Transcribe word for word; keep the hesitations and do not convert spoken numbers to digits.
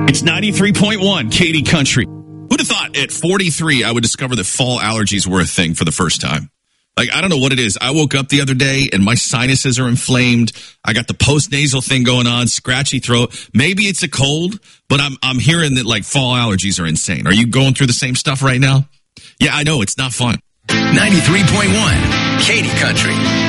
It's ninety-three point one, Katy Country. Who'd have thought at forty-three I would discover that fall allergies were a thing for the first time? Like, I don't know what it is. I woke up the other day and my sinuses are inflamed. I got the post-nasal thing going on, scratchy throat. Maybe it's a cold, but I'm I'm hearing that, like, fall allergies are insane. Are you going through the same stuff right now? Yeah, I know. It's not fun. ninety-three point one, Katy Country.